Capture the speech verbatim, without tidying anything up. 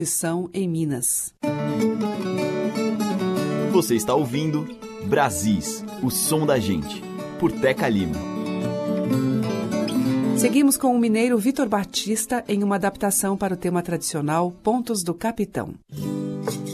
São em Minas. Você está ouvindo Brasis, o som da gente, por Teca Lima. Seguimos com o mineiro Vitor Batista em uma adaptação para o tema tradicional Pontos do Capitão.